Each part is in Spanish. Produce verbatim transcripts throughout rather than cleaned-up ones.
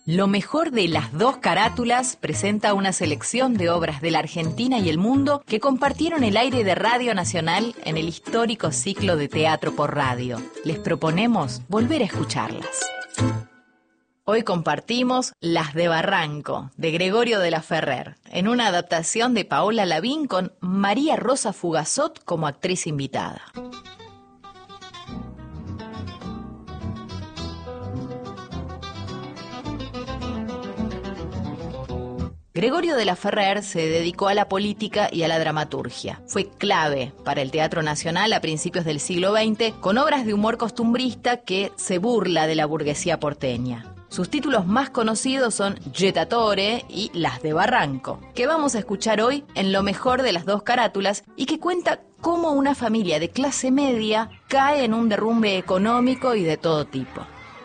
Lo mejor de las dos carátulas presenta una selección de obras de la Argentina y el mundo que compartieron el aire de Radio Nacional en el histórico ciclo de teatro por radio. Les proponemos volver a escucharlas. Hoy compartimos Las de Barranco, de Gregorio de la Ferrer, en una adaptación de Paola Lavín con María Rosa Fugazot como actriz invitada. Gregorio de la Ferrer se dedicó a la política y a la dramaturgia. Fue clave para el Teatro Nacional a principios del siglo veinte, con obras de humor costumbrista que se burla de la burguesía porteña. Sus títulos más conocidos son Jettatore y Las de Barranco, que vamos a escuchar hoy en lo mejor de las dos carátulas y que cuenta cómo una familia de clase media cae en un derrumbe económico y de todo tipo.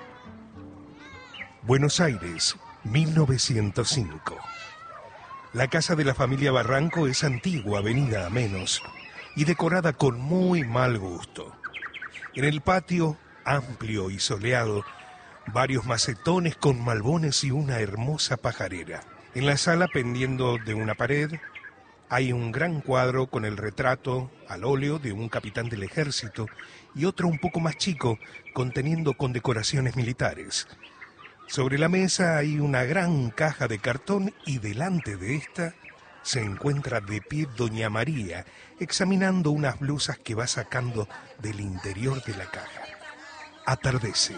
Buenos Aires, mil novecientos cinco. La casa de la familia Barranco es antigua, venida a menos, y decorada con muy mal gusto. En el patio, amplio y soleado, varios macetones con malbones y una hermosa pajarera. En la sala, pendiendo de una pared, hay un gran cuadro con el retrato al óleo de un capitán del ejército y otro un poco más chico, conteniendo condecoraciones militares. Sobre la mesa hay una gran caja de cartón y delante de esta se encuentra de pie doña María, examinando unas blusas que va sacando del interior de la caja. Atardece.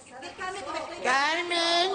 ¡Carmen!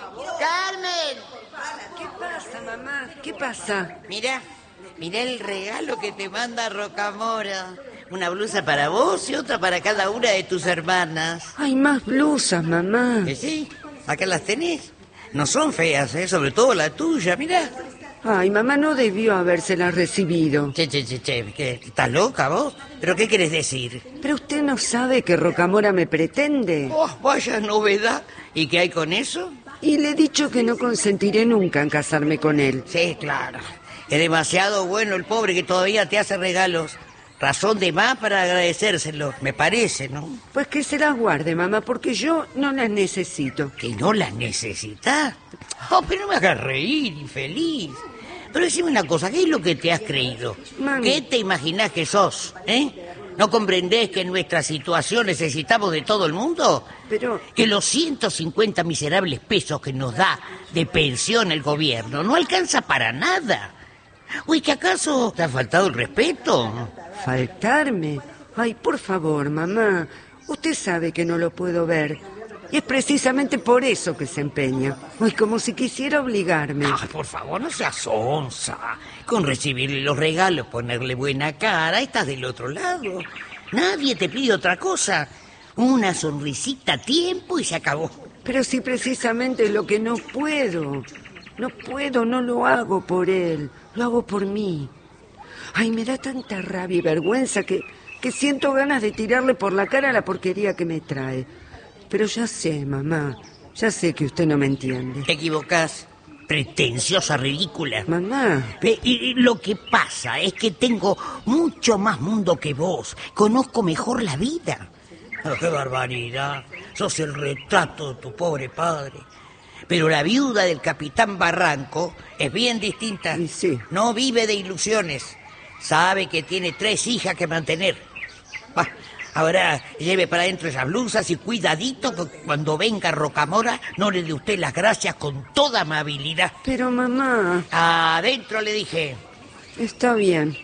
¡Carmen! ¿Qué pasa, mamá? ¿Qué pasa? Mira, mira el regalo que te manda Rocamora. Una blusa para vos y otra para cada una de tus hermanas. Hay más blusas, mamá. ¿Que sí? Acá las tenés. No son feas, ¿eh? Sobre todo la tuya, mira. Ay, mamá no debió habérselas recibido. Che, che, che, che, ¿qué? ¿Estás loca vos? ¿Pero qué querés decir? Pero usted no sabe que Rocamora me pretende. Oh, vaya novedad. ¿Y qué hay con eso? Y le he dicho que no consentiré nunca en casarme con él. Sí, claro. Es demasiado bueno el pobre que todavía te hace regalos. Razón de más para agradecérselo, me parece, ¿no? Pues que se las guarde, mamá, porque yo no las necesito. ¿Que no las necesitas? Oh, pero no me hagas reír, infeliz. Pero decime una cosa, ¿qué es lo que te has creído? Mami. ¿Qué te imaginás que sos, eh? ¿No comprendés que en nuestra situación necesitamos de todo el mundo? Pero... Que los ciento cincuenta miserables pesos que nos da de pensión el gobierno no alcanza para nada. Uy, ¿que acaso te ha faltado el respeto? ¿Faltarme? Ay, por favor, mamá. Usted sabe que no lo puedo ver. Y es precisamente por eso que se empeña. Ay, como si quisiera obligarme. Ay, por favor, no seas onza. Con recibirle los regalos, ponerle buena cara, estás del otro lado. Nadie te pide otra cosa. Una sonrisita a tiempo y se acabó. Pero si precisamente es lo que no puedo. No puedo, no lo hago por él. Lo hago por mí. Ay, me da tanta rabia y vergüenza que, que siento ganas de tirarle por la cara la porquería que me trae. Pero ya sé, mamá, ya sé que usted no me entiende. Te equivocás, pretenciosa, ridícula. Mamá. Y, y lo que pasa es que tengo mucho más mundo que vos. Conozco mejor la vida. Oh, ¡qué barbaridad! Sos el retrato de tu pobre padre. Pero la viuda del capitán Barranco es bien distinta. Y sí. No vive de ilusiones. Sabe que tiene tres hijas que mantener. Bah, ahora lleve para adentro esas blusas y cuidadito que cuando venga Rocamora no le dé usted las gracias con toda amabilidad. Pero, mamá... Adentro le dije. Está bien.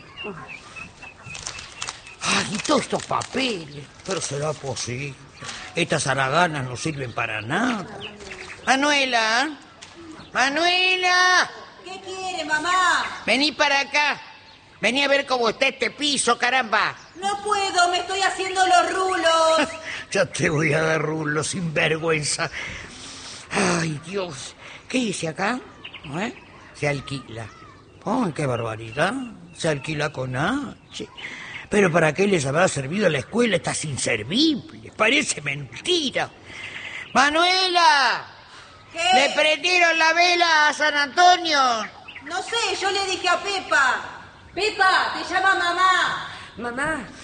Ay, y todos estos papeles. Pero será posible. Estas haraganas no sirven para nada. Manuela. Manuela. ¿Qué quiere, mamá? Vení para acá. Vení a ver cómo está este piso, caramba. No puedo, me estoy haciendo los rulos. Yo te voy a dar rulos, sinvergüenza. Ay, Dios. ¿Qué dice acá? ¿Eh? Se alquila. ¡Ay, qué barbaridad! Se alquila con H. Pero ¿para qué les habrá servido la escuela? Estas inservibles. Parece mentira. ¡Manuela! ¿Qué? ¿Le prendieron la vela a San Antonio? No sé, yo le dije a Pepa. Pepa, te llama mamá. Mamá,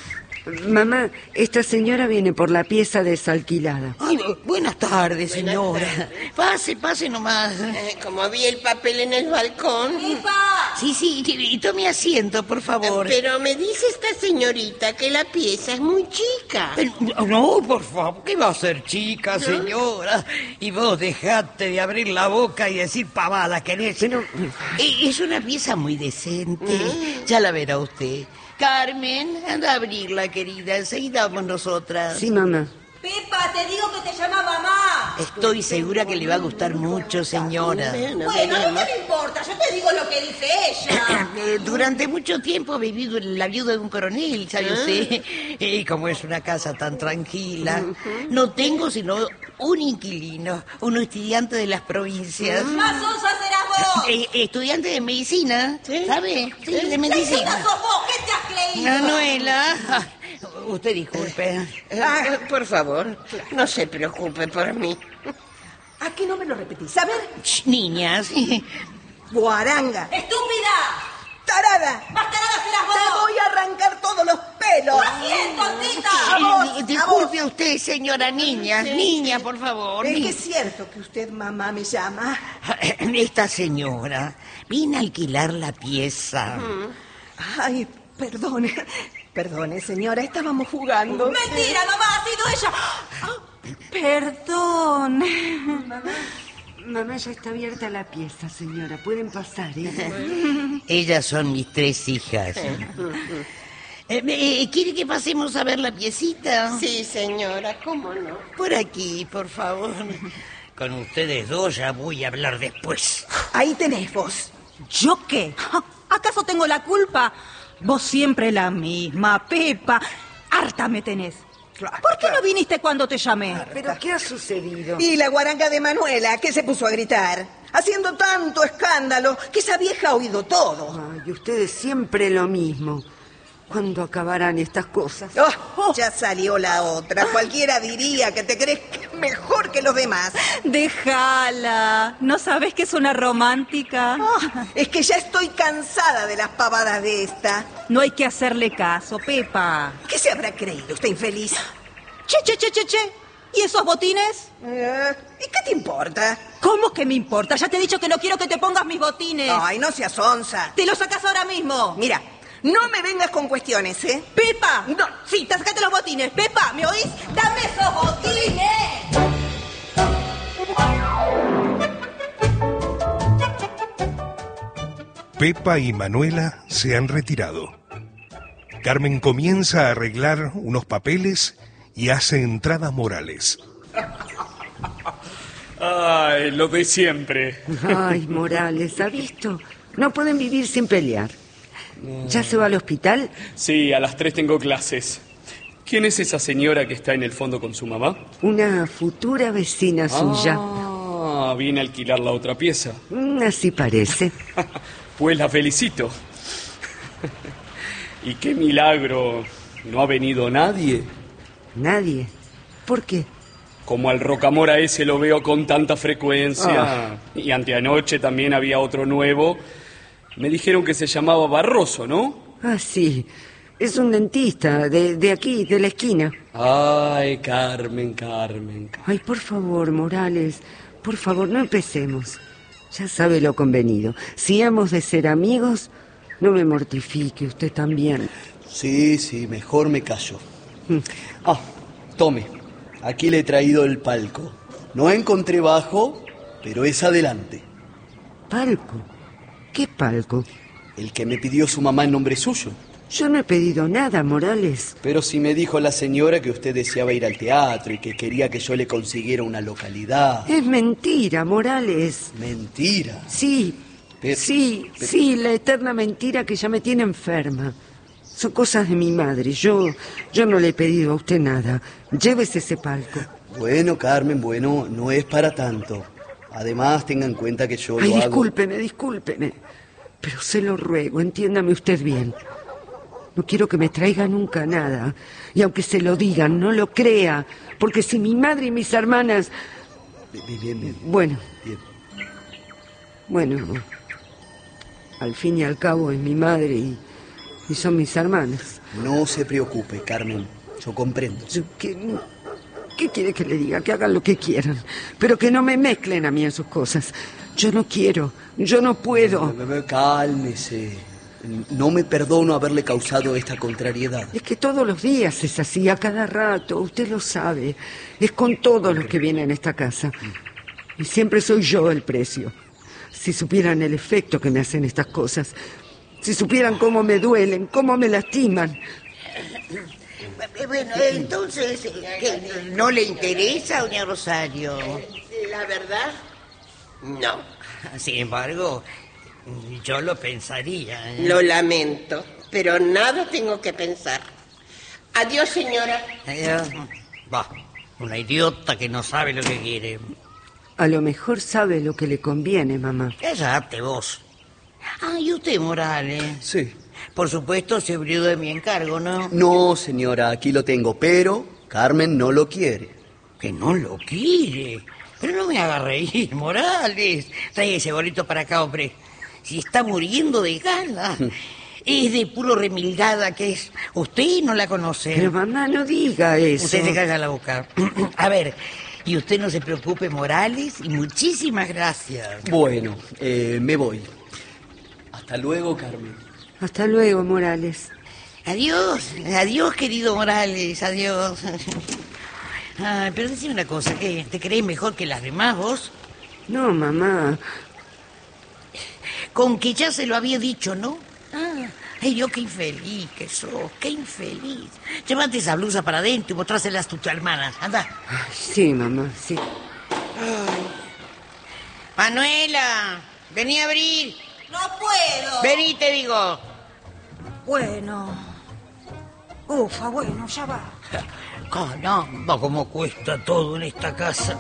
Mamá, esta señora viene por la pieza desalquilada. Ay, buenas tardes, señora. Pase, pase nomás. Eh, como vi el papel en el balcón. ¡Pipa! Sí, sí, y tome asiento, por favor. Pero me dice esta señorita que la pieza es muy chica. Pero, no, por favor, ¿qué va a ser chica, señora? Y vos dejate de abrir la boca y decir pavada, ¿querés? Pero- Eh, Es una pieza muy decente, ya la verá usted. Carmen, anda a abrirla, querida, enseguida vamos nosotras. Sí, mamá. Pepa, te digo que te llama mamá. Estoy segura que le va a gustar mucho, señora. Bueno, Bueno, veremos. no me importa, yo te digo lo que dice ella. Eh, Durante mucho tiempo he vivido en la viuda de un coronel, ¿sabe usted? Y como es una casa tan tranquila, no tengo sino un inquilino, un estudiante de las provincias. Más onza serás vos. Eh, estudiante de medicina, ¿sabe? Sí, de ¿Qué medicina. sos vos? ¿Qué te has creído? Manuela, ah, usted disculpe. Ah, por favor, no se preocupe por mí. ¿A qué no me lo repetís? A ver. Ch, niñas, Guaranga. ¡Estúpida! ¡Tarada! ¡Más tarada serás vos! ¡Te voy a arrancar todos los pelos! ¡Lo siento, tita! ¡A vos! Eh, ¡A disculpe vos! usted, señora niña. Niña, por favor. Es que niña. es cierto que usted, mamá, me llama. Esta señora vino a alquilar la pieza. Ay, perdone. Perdone, señora, estábamos jugando. ¡Mentira, mamá! ¡Ha sido ella! Ah, perdón. Mamá, ya está abierta la pieza, señora. Pueden pasar, ¿eh? Ellas son mis tres hijas. Eh, eh, ¿Quiere que pasemos a ver la piecita? Sí, señora, ¿cómo no? Por aquí, por favor. Con ustedes dos ya voy a hablar después. Ahí tenés vos. ¿Yo qué? ¿Acaso tengo la culpa? Vos siempre la misma, Pepa. Harta me tenés. ¿Por qué no viniste cuando te llamé? ¿Pero qué ha sucedido? Y la guaranga de Manuela, que se puso a gritar, haciendo tanto escándalo, que esa vieja ha oído todo. Ay, ustedes siempre lo mismo. ¿Cuándo acabarán estas cosas? Oh, ya salió la otra. Cualquiera diría que te crees mejor que los demás. Déjala. ¿No sabes que es una romántica? Oh, es que ya estoy cansada de las pavadas de esta. No hay que hacerle caso, Pepa. ¿Qué se habrá creído esta infeliz? Che, che, che, che, che. ¿Y esos botines? Eh, ¿Y qué te importa? ¿Cómo que me importa? Ya te he dicho que no quiero que te pongas mis botines. Ay, no seas onza. Te los sacas ahora mismo. Mira, no me vengas con cuestiones, ¿eh? Pepa. No. Sí, te sacate los botines. Pepa, ¿me oís? ¡Dame esos botines! Pepa y Manuela se han retirado. Carmen comienza a arreglar unos papeles y hace entradas morales. Ay, lo de siempre. Ay, Morales, ¿ha visto? No pueden vivir sin pelear. ¿Ya se va al hospital? Sí, a las tres tengo clases. ¿Quién es esa señora que está en el fondo con su mamá? Una futura vecina suya. Ah, viene a alquilar la otra pieza. Mm, Así parece. Pues la felicito. Y qué milagro, ¿no ha venido nadie? Nadie. ¿Por qué? Como al Rocamora ese lo veo con tanta frecuencia. Ah. Y anteanoche también había otro nuevo. Me dijeron que se llamaba Barroso, ¿no? Ah, sí. Es un dentista de, de aquí, de la esquina. Ay, Carmen, Carmen. Ay, por favor, Morales. Por favor, no empecemos. Ya sabe lo convenido. Si hemos de ser amigos, no me mortifique usted también. Sí, sí, mejor me callo. Ah, tome. Aquí le he traído el palco. No encontré bajo, pero es adelante. ¿Palco? ¿Qué palco? El que me pidió su mamá en nombre suyo. Yo no he pedido nada, Morales. Pero si me dijo la señora que usted deseaba ir al teatro y que quería que yo le consiguiera una localidad. Es mentira, Morales. Mentira. Sí, Pero- sí, pero- sí, la eterna mentira que ya me tiene enferma. Son cosas de mi madre. Yo, yo no le he pedido a usted nada. Llévese ese palco. Bueno, Carmen, bueno, no es para tanto. Además, tenga en cuenta que yo Ay, lo hago... discúlpeme, discúlpeme. Pero se lo ruego, entiéndame usted bien. No quiero que me traiga nunca nada. Y aunque se lo digan, no lo crea. Porque si mi madre y mis hermanas... Bien, bien, bien. Bueno, Bien. bueno. Al fin y al cabo es mi madre y, Y son mis hermanas. No se preocupe, Carmen. Yo comprendo. ¿Qué, qué quiere que le diga? Que hagan lo que quieran. Pero que no me mezclen a mí en sus cosas. Yo no quiero. Yo no puedo. Cálmese. No me perdono haberle causado esta contrariedad. Es que todos los días es así, a cada rato. Usted lo sabe. Es con todos los que vienen a esta casa. Y siempre soy yo el precio. Si supieran el efecto que me hacen estas cosas... Si supieran cómo me duelen, cómo me lastiman. Bueno, entonces, ¿qué, ¿no le interesa, doña Rosario? La verdad, no. Sin embargo, yo lo pensaría. ¿eh? Lo lamento, pero nada tengo que pensar. Adiós, señora. Adiós. Va, una idiota que no sabe lo que quiere. A lo mejor sabe lo que le conviene, mamá. Cállate vos. Ah, ¿y usted, Morales? Sí. Por supuesto, se olvidó de mi encargo, ¿no? No, señora, aquí lo tengo, pero Carmen no lo quiere. ¿Que no lo quiere? Pero no me haga reír, Morales. Trae ese bolito para acá, hombre. Si está muriendo de ganas. Es de puro remilgada que es. Usted no la conoce. Pero mamá, no diga eso. Usted se calla la boca. A ver, y usted no se preocupe, Morales, y muchísimas gracias. Bueno, eh, me voy. Hasta luego, Carmen. Hasta luego, Morales. Adiós, adiós, querido Morales, adiós. Ah, pero decime una cosa, ¿qué? ¿Te crees mejor que las demás, vos? No, mamá. Con que ya se lo había dicho, ¿no? Ah, ay, Dios, qué infeliz que sos, qué infeliz. Llévate esa blusa para adentro y mostráselas a tu hermana, anda. Ay, sí, mamá, sí. Ay. Manuela, vení a abrir. No puedo. Vení, te digo. Bueno. Ufa, bueno, ya va. Caramba, cómo cuesta todo en esta casa.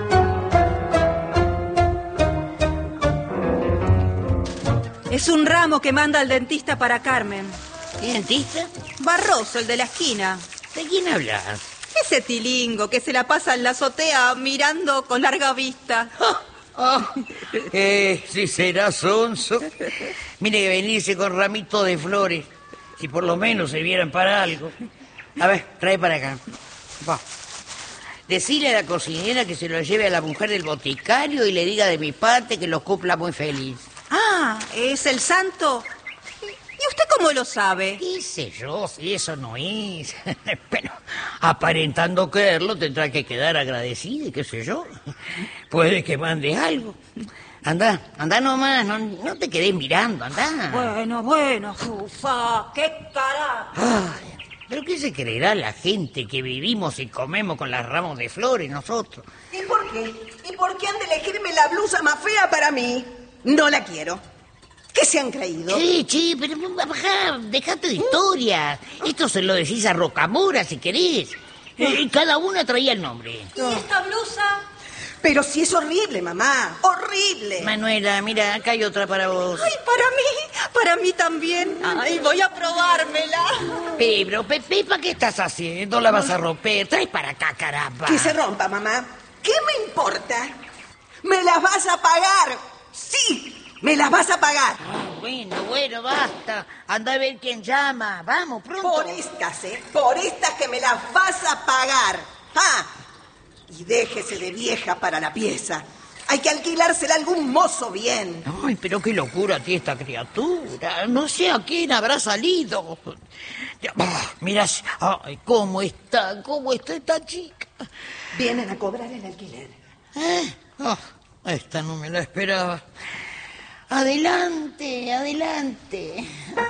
Es un ramo que manda el dentista para Carmen. ¿Qué dentista? Barroso, el de la esquina. ¿De quién hablas? Ese tilingo que se la pasa en la azotea mirando con larga vista. Oh, oh. Eh, si será sonso. Mire que venirse con ramito de flores. Si por lo menos se vieran para algo. A ver, trae para acá. Va. Decile a la cocinera que se lo lleve a la mujer del boticario y le diga de mi parte que lo cumpla muy feliz. Ah, ¿es el santo? ¿Y usted cómo lo sabe? ¿Qué sé yo si eso no es? Pero aparentando creerlo tendrá que quedar agradecido y qué sé yo. Puede que mande algo. Anda, anda nomás, no, no te quedes mirando, anda. Bueno, bueno, ufa, qué carajo. Ay, ¿pero qué se creerá la gente que vivimos y comemos con las ramos de flores nosotros? ¿Y por qué? ¿Y por qué han de elegirme la blusa más fea para mí? No la quiero. ¿Qué se han creído? Sí, sí, pero bajá, dejate de historia. Esto se lo decís a Rocamora si querés. Eh, cada una traía el nombre. ¿Y esta blusa? Pero si es horrible, mamá. Horrible. Manuela, mira, acá hay otra para vos. Ay, para mí, para mí también. Ay, voy a probármela. Pero, Pepa, ¿qué estás haciendo? La vas a romper. Trae para acá, caramba. Que se rompa, mamá. ¿Qué me importa? ¡Me las vas a pagar! ¡Sí! ¡Me las vas a pagar! Ah, bueno, bueno, basta. Anda a ver quién llama. Vamos, pronto. Por estas, ¿eh? Por estas que me las vas a pagar. ¡Ah! Y déjese de vieja para la pieza. Hay que alquilársela a algún mozo bien. Ay, pero qué locura tiene esta criatura. No sé a quién habrá salido. Oh, mirá, ay, cómo está, cómo está esta chica. Vienen a cobrar el alquiler. ¿Eh? Oh, esta no me la esperaba. Adelante, adelante.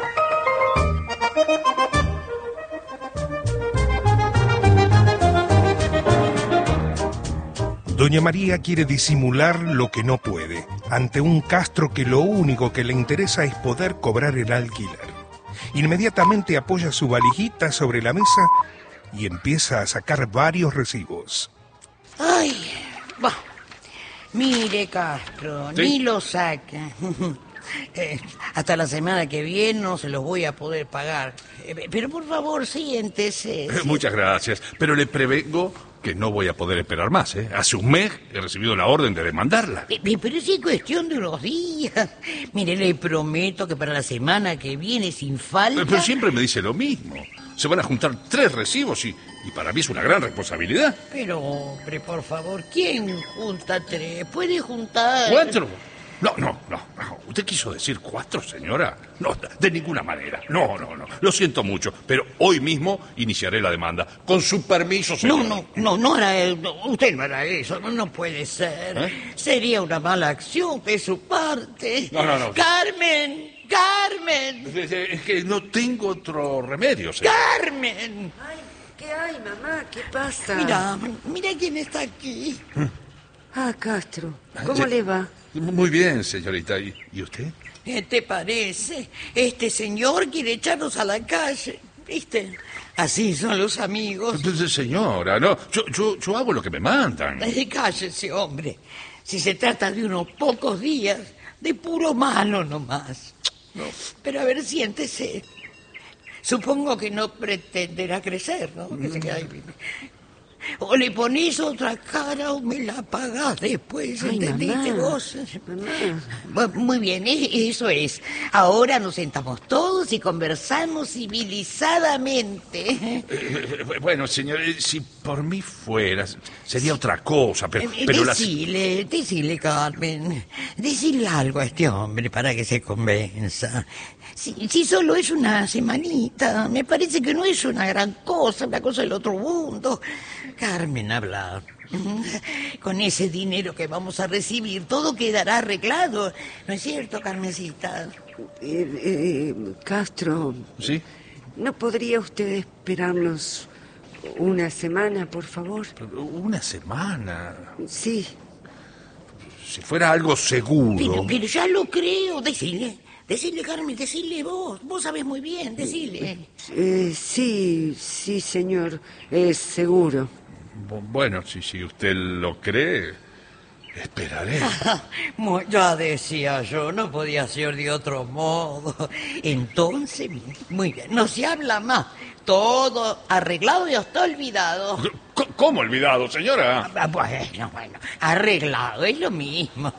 Doña María quiere disimular lo que no puede, ante un Castro que lo único que le interesa es poder cobrar el alquiler. Inmediatamente apoya su valijita sobre la mesa y empieza a sacar varios recibos. Ay, va. Mire, Castro, ¿sí? Ni lo saca. Eh, hasta la semana que viene no se los voy a poder pagar. Eh, pero por favor, siéntese. Muchas gracias, pero le prevengo que no voy a poder esperar más, ¿eh? Hace un mes he recibido la orden de demandarla. Eh, Pero sí es cuestión de unos días. Mire, le prometo que para la semana que viene, sin falta... Pero siempre me dice lo mismo. Se van a juntar tres recibos y, y para mí es una gran responsabilidad. Pero, hombre, por favor, ¿quién junta tres? ¿Puede juntar...? ¿Cuatro? No, no, no, no. ¿Usted quiso decir cuatro, señora? No, de ninguna manera. No, no, no. Lo siento mucho, pero hoy mismo iniciaré la demanda. Con su permiso, señor. No, no, no, no hará... no, usted no hará eso. No, no puede ser. ¿Eh? Sería una mala acción de su parte. No, no, no. ¡Carmen! ¡Carmen! Es que no tengo otro remedio, señor. ¡Carmen! Ay, ¿qué hay, mamá? ¿Qué pasa? Mira, mira quién está aquí. Ah, Castro. ¿Cómo le va? Muy bien, señorita. ¿Y, y usted? ¿Qué te parece? Este señor quiere echarnos a la calle, ¿viste? Así son los amigos. Pues, señora, no. Yo, yo, yo hago lo que me mandan. Eh, Cállese, hombre. Si se trata de unos pocos días, de puro malo nomás. No. Pero a ver, siéntese. Supongo que no pretenderá crecer, ¿no? Que se queda ahí. O le ponés otra cara o me la pagás después, Ay, ¿entendiste mamá, vos? mamá. Bu- Muy bien, e- eso es. Ahora nos sentamos todos y conversamos civilizadamente. Eh, Bueno, señor, eh, si por mí fuera, sería otra cosa, pero, Eh, pero las... Decile, decile, Carmen. Decile algo a este hombre para que se convenza. Si, si solo es una semanita, me parece que no es una gran cosa, una cosa del otro mundo. Carmen, habla. Con ese dinero que vamos a recibir, todo quedará arreglado. ¿No es cierto, Carmencita? Eh, eh, Castro, ¿Sí? ¿no podría usted esperarnos una semana, por favor? Una semana. Sí. Si fuera algo seguro. Pero, pero ya lo creo, decile. Decile, Carmen, decile vos. Vos sabés muy bien, decile. Eh, sí, sí, señor. Es seguro. Bu- Bueno, si, si usted lo cree, esperaré. Mu- Ya decía yo, no podía ser de otro modo. Entonces, muy bien, no se habla más. Todo arreglado y hasta olvidado. C- ¿Cómo olvidado, señora? Ah, Bueno, bueno, arreglado, es lo mismo.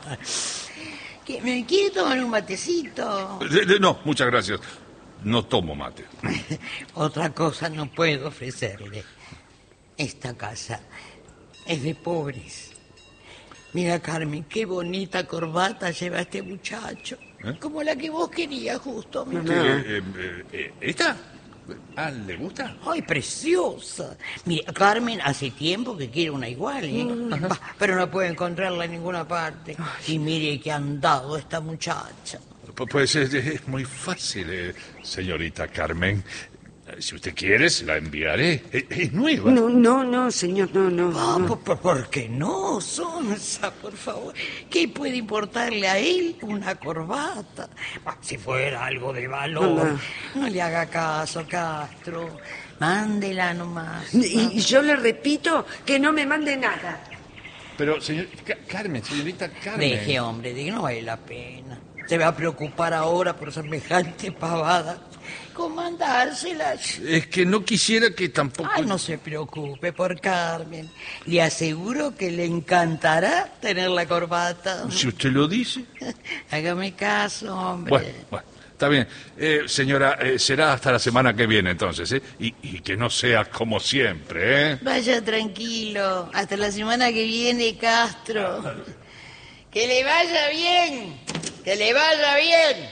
¿Qué, ¿Me quiere tomar un matecito? De- de- No, muchas gracias. No tomo mate. Otra cosa no puedo ofrecerle. Esta casa es de pobres. Mira, Carmen, qué bonita corbata lleva este muchacho. ¿Eh? Como la que vos querías, justo. mira. ¿Qué, eh, eh, eh, ¿Esta? Ah, ¿le gusta? ¡Ay, preciosa! Mira, Carmen hace tiempo que quiere una igual, ¿eh? Bah, pero no puede encontrarla en ninguna parte. Y mire que han dado esta muchacha. Pu- Pues es, es muy fácil, eh, señorita Carmen. Eh, Si usted quiere, se la enviaré. Es, es nueva. No, no, no, señor, no, no. Ah, no. ¿por, por- por qué no, Sonsa, por favor? ¿Qué puede importarle a él una corbata? Bah, si fuera algo de valor. Mamá. No le haga caso, Castro. Mándela nomás. Y, y yo le repito que no me mande nada. Pero, señor, Ca- Carmen, señorita Carmen. Deje, hombre, de que no vale la pena. Se va a preocupar ahora por semejante pavada. ¿Cómo mandárselas? Es que no quisiera que tampoco... Ay, no se preocupe por Carmen. Le aseguro que le encantará tener la corbata. Si usted lo dice. Hágame caso, hombre. Bueno, bueno, está bien. Eh, señora, eh, será hasta la semana que viene entonces, ¿eh? Y, y que no sea como siempre, ¿eh? Vaya tranquilo. Hasta la semana que viene, Castro. Que le vaya bien. Que le vaya bien.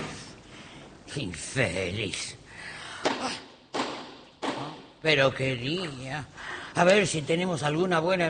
Infeliz. Pero quería. A ver si tenemos alguna buena